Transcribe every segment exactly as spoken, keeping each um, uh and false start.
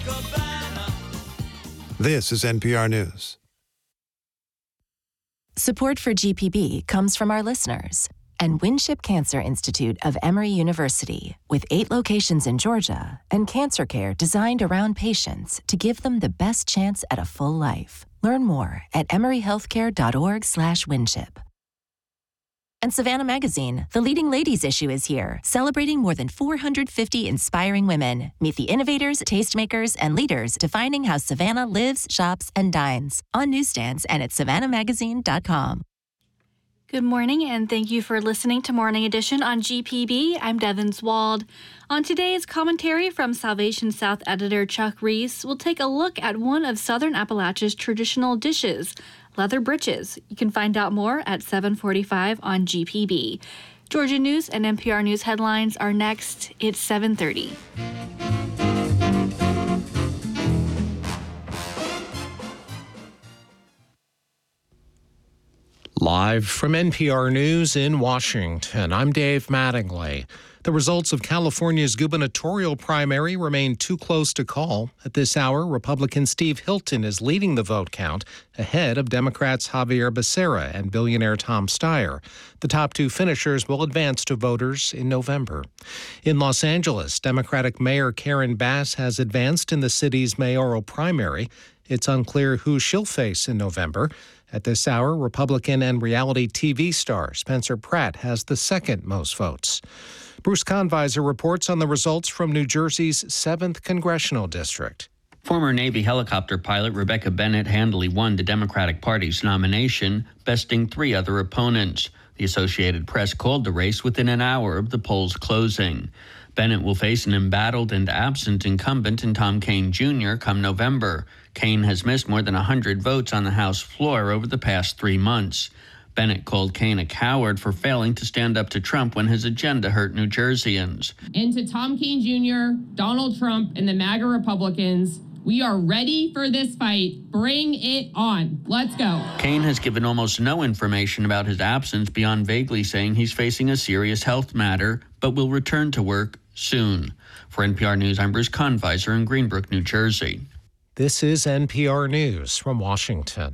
This is N P R News. Support for G P B comes from our listeners and Winship Cancer Institute of Emory University, with eight locations in Georgia and cancer care designed around patients to give them the best chance at a full life. Learn more at emoryhealthcare.org slash Winship. And Savannah Magazine, the leading ladies issue, is here, celebrating more than four hundred fifty inspiring women. Meet the innovators, tastemakers, and leaders defining how Savannah lives, shops, and dines. On newsstands and at savannah magazine dot com. Good morning, and thank you for listening to Morning Edition on G P B. I'm Devin Swald. On today's commentary from Salvation South editor Chuck Reese, we'll take a look at one of Southern Appalachia's traditional dishes, leather breeches. You can find out more at seven forty-five on G P B. Georgia News and N P R News headlines are next. It's seven thirty. Live from N P R News in Washington, I'm Dave Mattingly. The results of California's gubernatorial primary remain too close to call. At this hour, Republican Steve Hilton is leading the vote count, ahead of Democrats Javier Becerra and billionaire Tom Steyer. The top two finishers will advance to voters in November. In Los Angeles, Democratic Mayor Karen Bass has advanced in the city's mayoral primary. It's unclear who she'll face in November. At this hour, Republican and reality T V star Spencer Pratt has the second most votes. Bruce Conviser reports on the results from New Jersey's seventh Congressional District. Former Navy helicopter pilot Rebecca Bennett handily won the Democratic Party's nomination, besting three other opponents. The Associated Press called the race within an hour of the polls closing. Bennett will face an embattled and absent incumbent in Tom Kean Junior come November. Kean has missed more than one hundred votes on the House floor over the past three months. Bennett called Kean a coward for failing to stand up to Trump when his agenda hurt New Jerseyans. And to Tom Kean Junior, Donald Trump, and the MAGA Republicans, we are ready for this fight. Bring it on. Let's go. Kean has given almost no information about his absence beyond vaguely saying he's facing a serious health matter, but will return to work soon. For N P R News, I'm Bruce Conviser in Greenbrook, New Jersey. This is N P R News from Washington.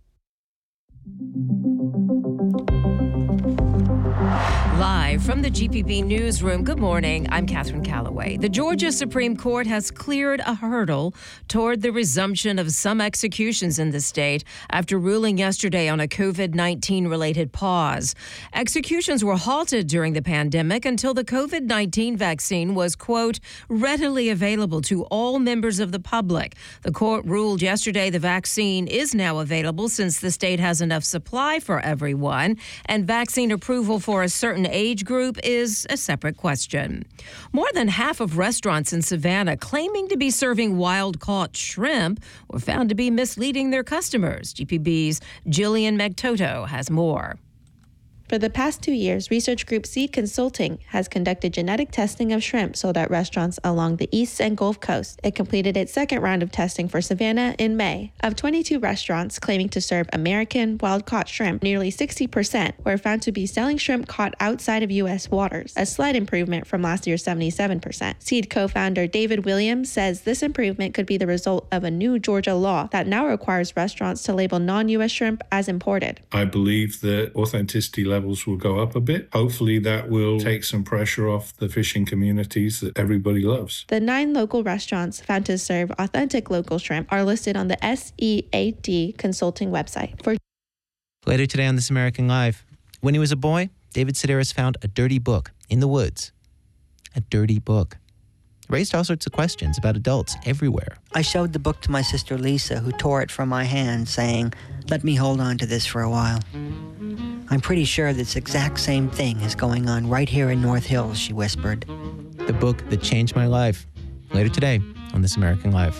Live from the G P B newsroom, good morning. I'm Catherine Calloway. The Georgia Supreme Court has cleared a hurdle toward the resumption of some executions in the state after ruling yesterday on a COVID nineteen related pause. Executions were halted during the pandemic until the COVID nineteen vaccine was, quote, readily available to all members of the public. The court ruled yesterday the vaccine is now available since the state has enough supply for everyone, and vaccine approval for a certain age group is a separate question. More than half of restaurants in Savannah claiming to be serving wild-caught shrimp were found to be misleading their customers. G P B's Jillian Megtoto has more. For the past two years, research group Seed Consulting has conducted genetic testing of shrimp sold at restaurants along the East and Gulf Coast. It completed its second round of testing for Savannah in May. Of twenty-two restaurants claiming to serve American wild-caught shrimp, nearly sixty percent were found to be selling shrimp caught outside of U S waters, a slight improvement from last year's seventy-seven percent. Seed co-founder David Williams says this improvement could be the result of a new Georgia law that now requires restaurants to label non-U S shrimp as imported. I believe that authenticity levels will go up a bit. Hopefully that will take some pressure off the fishing communities that everybody loves. The nine local restaurants found to serve authentic local shrimp are listed on the S E A D Consulting website. For Later today on This American Life, when he was a boy, David Sedaris found a dirty book in the woods. A dirty book. Raised all sorts of questions about adults everywhere. I showed the book to my sister Lisa, who tore it from my hand, saying, "Let me hold on to this for a while." "I'm pretty sure this exact same thing is going on right here in North Hills," she whispered. The book that changed my life. Later today on This American Life.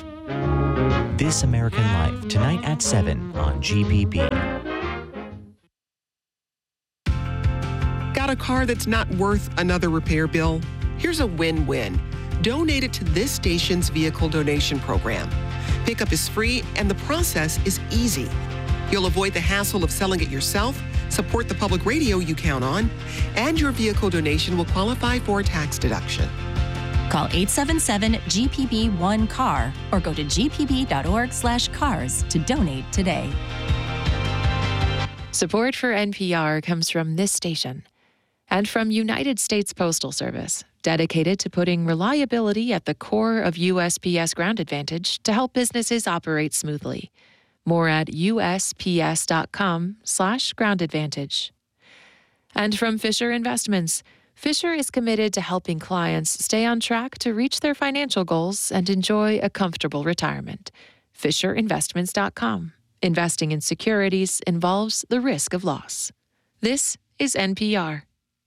This American Life, tonight at seven on G P B. Got a car that's not worth another repair bill? Here's a win-win. Donate it to this station's vehicle donation program. Pickup is free and the process is easy. You'll avoid the hassle of selling it yourself, support the public radio you count on, and your vehicle donation will qualify for a tax deduction. Call eight seven seven G P B one C A R or go to g p b dot org slash cars to donate today. Support for N P R comes from this station and from United States Postal Service, dedicated to putting reliability at the core of U S P S Ground Advantage to help businesses operate smoothly. More at U S P S dot com slash ground advantage. And from Fisher Investments, Fisher is committed to helping clients stay on track to reach their financial goals and enjoy a comfortable retirement. Fisher Investments dot com. Investing in securities involves the risk of loss. This is N P R.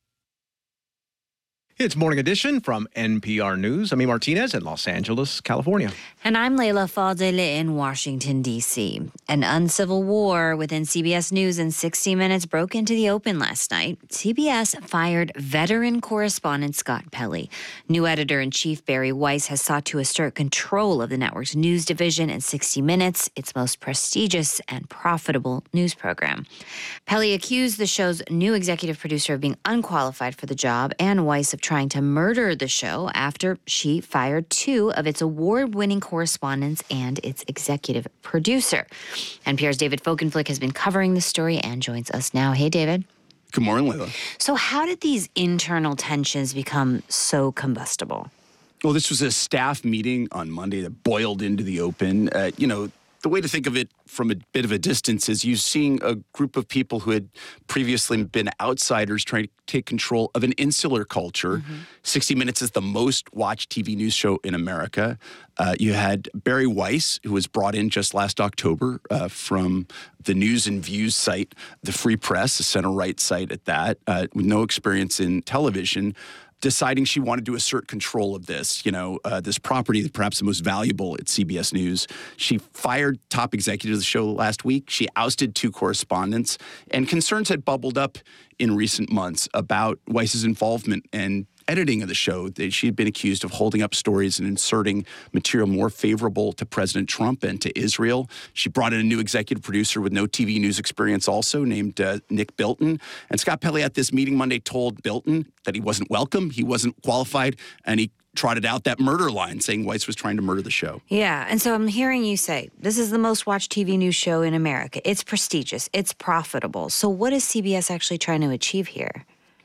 It's Morning Edition from N P R News. I'm E. Martinez in Los Angeles, California. And I'm Leila Fadele in Washington, D C. An uncivil war within C B S News and sixty minutes broke into the open last night. C B S fired veteran correspondent Scott Pelley. New editor-in-chief Barry Weiss has sought to assert control of the network's news division and sixty minutes, its most prestigious and profitable news program. Pelley accused the show's new executive producer of being unqualified for the job, and Weiss of trying to murder the show after she fired two of its award-winning correspondents and its executive producer. N P R's David Folkenflik has been covering the story and joins us now. Hey, David. Good morning, Leila. So how did these internal tensions become so combustible? Well, this was a staff meeting on Monday that boiled into the open. Uh, you know, the way to think of it from a bit of a distance is you're seeing a group of people who had previously been outsiders trying to take control of an insular culture. Mm-hmm. sixty minutes is the most watched T V news show in America. Uh, you had Barry Weiss, who was brought in just last October uh, from the News and Views site, the Free Press, a center-right site at that, uh, with no experience in television, deciding she wanted to assert control of this, you know, uh, this property, perhaps the most valuable at C B S News. She fired top executives of the show last week. She ousted two correspondents, and concerns had bubbled up in recent months about Weiss's involvement and editing of the show. She had been accused of holding up stories and inserting material more favorable to President Trump and to Israel. She brought in a new executive producer with no T V news experience also, named uh, Nick Bilton. And Scott Pelley at this meeting Monday told Bilton that he wasn't welcome, he wasn't qualified, and he trotted out that murder line, saying Weiss was trying to murder the show. Yeah, and so I'm hearing you say, this is the most watched T V news show in America. It's prestigious. It's profitable. So what is C B S actually trying to achieve here?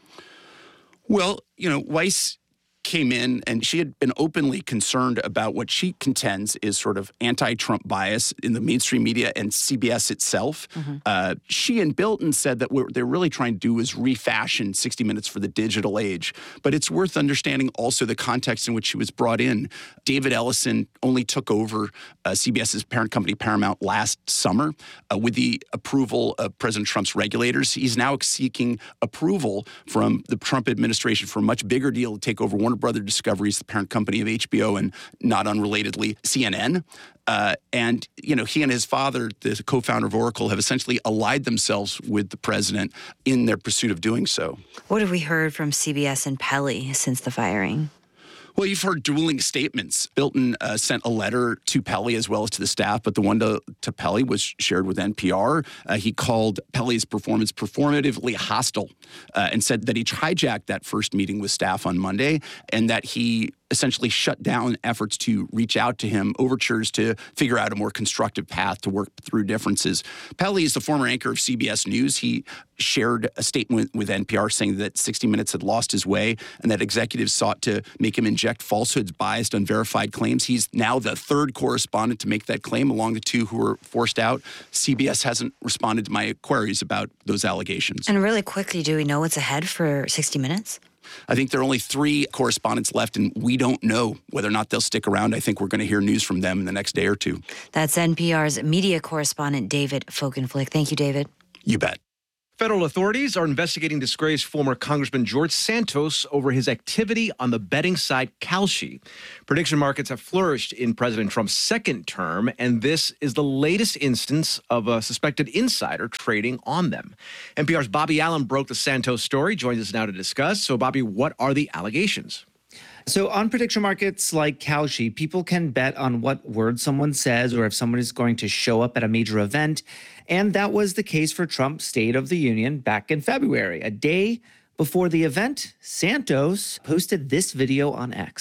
Well, you know, Weiss came in and she had been openly concerned about what she contends is sort of anti-Trump bias in the mainstream media and C B S itself. Mm-hmm. Uh, she and Bilton said that what they're really trying to do is refashion sixty minutes for the digital age. But it's worth understanding also the context in which she was brought in. David Ellison only took over uh, CBS's parent company, Paramount, last summer uh, with the approval of President Trump's regulators. He's now seeking approval from the Trump administration for a much bigger deal to take over Warner Brother Discovery's the parent company of H B O and, not unrelatedly, C N N. Uh, and, you know, he and his father, the co-founder of Oracle, have essentially allied themselves with the president in their pursuit of doing so. What have we heard from C B S and Pelley since the firing? Well, you've heard dueling statements. Bilton uh, sent a letter to Pelley as well as to the staff, but the one to, to Pelley was shared with N P R. Uh, he called Pelley's performance performatively hostile uh, and said that he hijacked that first meeting with staff on Monday and that he essentially shut down efforts to reach out to him, overtures to figure out a more constructive path to work through differences. Pelley is the former anchor of C B S News. He shared a statement with N P R saying that sixty minutes had lost his way and that executives sought to make him inject falsehoods, biased, unverified claims. He's now the third correspondent to make that claim along the two who were forced out. C B S hasn't responded to my queries about those allegations. And really quickly, do we know what's ahead for sixty minutes? I think there are only three correspondents left, and we don't know whether or not they'll stick around. I think we're going to hear news from them in the next day or two. That's N P R's media correspondent, David Folkenflik. Thank you, David. You bet. Federal authorities are investigating disgraced former Congressman George Santos over his activity on the betting site Kalshi. Prediction markets have flourished in President Trump's second term, and this is the latest instance of a suspected insider trading on them. N P R's Bobby Allen broke the Santos story, joins us now to discuss. So, Bobby, what are the allegations? So on prediction markets like Kalshi, people can bet on what word someone says or if someone is going to show up at a major event. And that was the case for Trump's State of the Union back in February. A day before the event, Santos posted this video on X.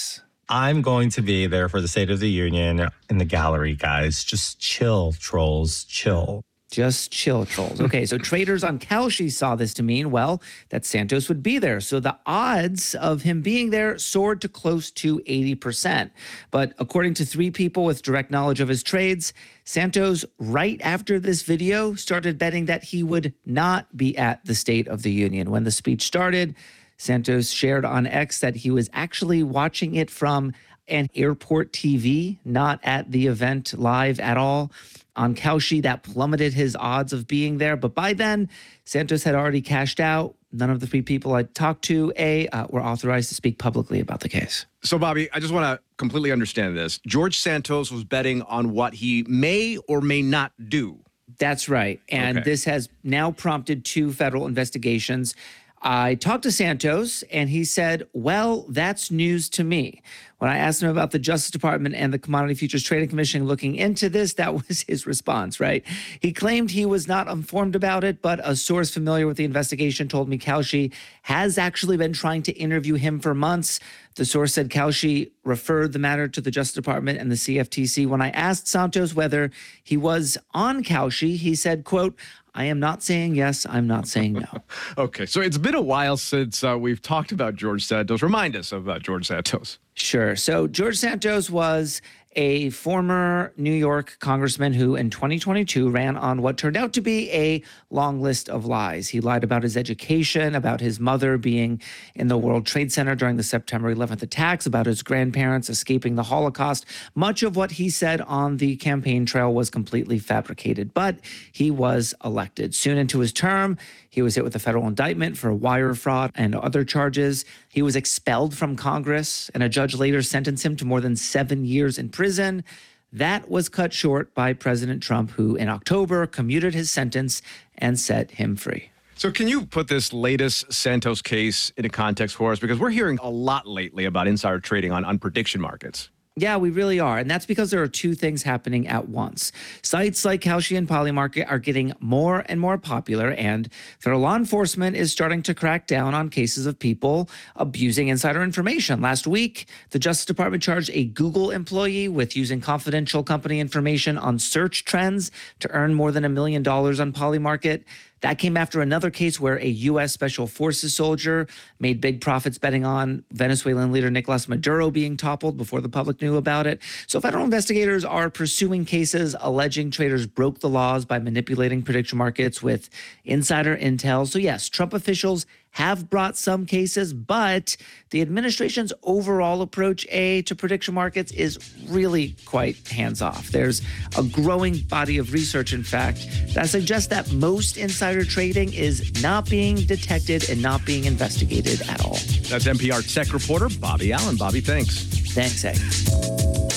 I'm going to be there for the State of the Union in the gallery, guys. Just chill, trolls, chill. Just chill, trolls. Okay, so traders on Kalshi saw this to mean, well, that Santos would be there. So the odds of him being there soared to close to eighty percent. But according to three people with direct knowledge of his trades, Santos, right after this video, started betting that he would not be at the State of the Union. When the speech started, Santos shared on X that he was actually watching it from an airport T V, not at the event live at all. On Kalshi, that plummeted his odds of being there. But by then, Santos had already cashed out. None of the three people I talked to, A, uh, were authorized to speak publicly about the case. So, Bobby, I just want to completely understand this. George Santos was betting on what he may or may not do. That's right. And Okay. this has now prompted two federal investigations. I talked to Santos, and he said, well, that's news to me. When I asked him about the Justice Department and the Commodity Futures Trading Commission looking into this, that was his response, right? He claimed he was not informed about it, but a source familiar with the investigation told me Kalshi has actually been trying to interview him for months. The source said Kalshi referred the matter to the Justice Department and the C F T C. When I asked Santos whether he was on Kalshi, he said, quote, I am not saying yes, I'm not saying no. Okay, so it's been a while since uh, we've talked about George Santos. Remind us of uh, George Santos. Sure. So George Santos was a former New York congressman who in twenty twenty-two ran on what turned out to be a long list of lies. He lied about his education, about his mother being in the World Trade Center during the September eleventh attacks, about his grandparents escaping the Holocaust. Much of what he said on the campaign trail was completely fabricated, but he was elected. Soon into his term, he was hit with a federal indictment for wire fraud and other charges. He was expelled from Congress, and a judge later sentenced him to more than seven years in prison. That was cut short by President Trump, who in October commuted his sentence and set him free. So can you put this latest Santos case into context for us? Because we're hearing a lot lately about insider trading on, on prediction markets. Yeah, we really are. And that's because there are two things happening at once. Sites like Kalshi and Polymarket are getting more and more popular, and federal law enforcement is starting to crack down on cases of people abusing insider information. Last week, the Justice Department charged a Google employee with using confidential company information on search trends to earn more than a million dollars on Polymarket. That came after another case where a U S Special Forces soldier made big profits betting on Venezuelan leader Nicolas Maduro being toppled before the public knew about it. So federal investigators are pursuing cases alleging traders broke the laws by manipulating prediction markets with insider intel. So yes, Trump officials have brought some cases, but the administration's overall approach, A, to prediction markets is really quite hands-off. There's a growing body of research, in fact, that suggests that most insider trading is not being detected and not being investigated at all. That's N P R tech reporter Bobby Allen. Bobby, thanks. Thanks, Ed.